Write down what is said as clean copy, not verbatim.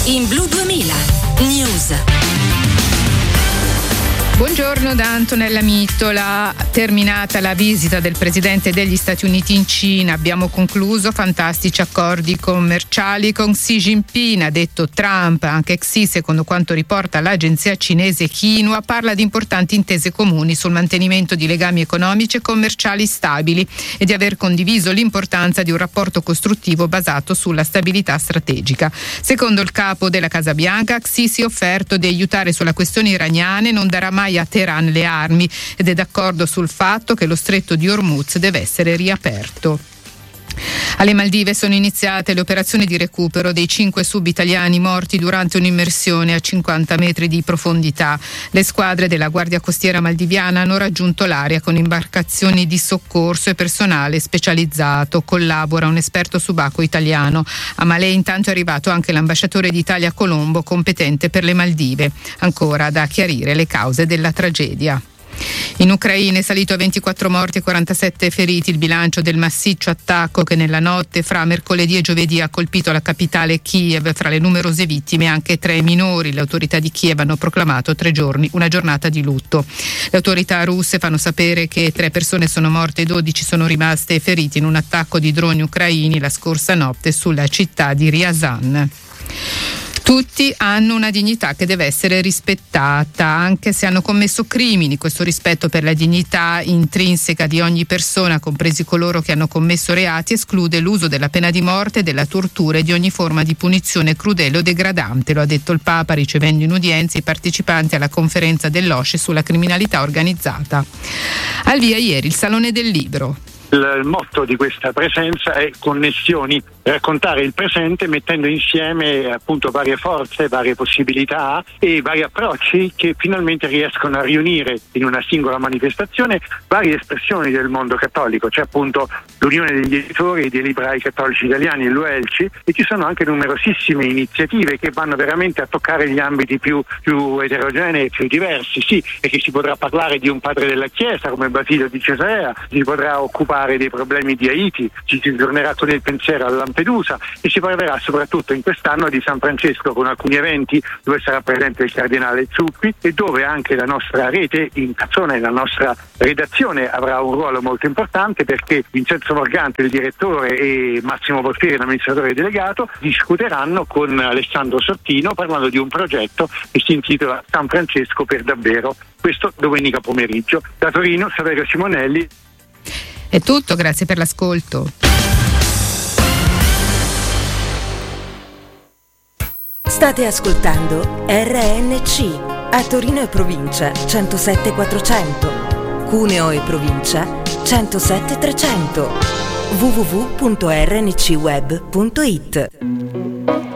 in Blu 2000 News. Buongiorno da Antonella Mittola. Terminata la visita del presidente degli Stati Uniti in Cina, abbiamo concluso fantastici accordi commerciali con Xi Jinping, ha detto Trump. Anche Xi, secondo quanto riporta l'agenzia cinese Xinhua, parla di importanti intese comuni sul mantenimento di legami economici e commerciali stabili e di aver condiviso l'importanza di un rapporto costruttivo basato sulla stabilità strategica. Secondo il capo della Casa Bianca, Xi si è offerto di aiutare sulla questione iraniana e non darà mai a Teheran le armi ed è d'accordo sul fatto che lo stretto di Hormuz deve essere riaperto. Alle Maldive sono iniziate le operazioni di recupero dei 5 sub-italiani morti durante un'immersione a 50 metri di profondità. Le squadre della Guardia Costiera maldiviana hanno raggiunto l'area con imbarcazioni di soccorso e personale specializzato. Collabora un esperto subacqueo italiano. A Malé intanto è arrivato anche l'ambasciatore d'Italia a Colombo, competente per le Maldive. Ancora da chiarire le cause della tragedia. In Ucraina è salito a 24 morti e 47 feriti il bilancio del massiccio attacco che nella notte fra mercoledì e giovedì ha colpito la capitale Kiev. Fra le numerose vittime anche 3 minori. Le autorità di Kiev hanno proclamato 3 giorni una giornata di lutto. Le autorità russe fanno sapere che 3 persone sono morte e 12 sono rimaste ferite in un attacco di droni ucraini la scorsa notte sulla città di Ryazan. Tutti hanno una dignità che deve essere rispettata, anche se hanno commesso crimini. Questo rispetto per la dignità intrinseca di ogni persona, compresi coloro che hanno commesso reati, esclude l'uso della pena di morte, della tortura e di ogni forma di punizione crudele o degradante. Lo ha detto il Papa ricevendo in udienza i partecipanti alla conferenza dell'OSCE sulla criminalità organizzata. Al via ieri il Salone del Libro. Il motto di questa presenza è connessioni, raccontare il presente mettendo insieme appunto varie forze, varie possibilità e vari approcci che finalmente riescono a riunire in una singola manifestazione varie espressioni del mondo cattolico. C'è appunto l'Unione degli Editori e dei Librai Cattolici Italiani, l'UELCI, e ci sono anche numerosissime iniziative che vanno veramente a toccare gli ambiti più eterogenei e più diversi, sì, e che si potrà parlare di un padre della Chiesa come Basilio di Cesarea, si potrà occupare dei problemi di Haiti, ci si tornerà con il pensiero a Lampedusa e si parlerà soprattutto in quest'anno di San Francesco con alcuni eventi dove sarà presente il cardinale Zuppi e dove anche la nostra rete in Cazzone e la nostra redazione avrà un ruolo molto importante, perché Vincenzo Morgante, il direttore, e Massimo Portieri, l'amministratore delegato, discuteranno con Alessandro Sottino parlando di un progetto che si intitola San Francesco per davvero. Questo domenica pomeriggio. Da Torino, Saverio Simonelli. È tutto, grazie per l'ascolto. State ascoltando RNC a Torino e provincia 107.400, Cuneo e provincia 107.300, www.rncweb.it.